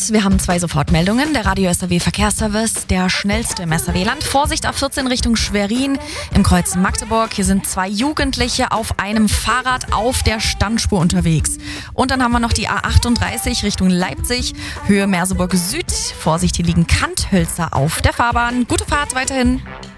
unterwegs. Wir haben 2 Sofortmeldungen. Der Radio SAW Verkehrsservice, der schnellste im SAW-Land. Vorsicht A14 Richtung Schwerin im Kreuz Magdeburg. Hier sind 2 Jugendliche auf einem Fahrrad auf der Standspur unterwegs. Und dann haben wir noch die A38 Richtung Leipzig, Höhe Merseburg Süd. Vorsicht, hier liegen Kanthölzer auf der Fahrbahn. Gute Fahrt weiterhin.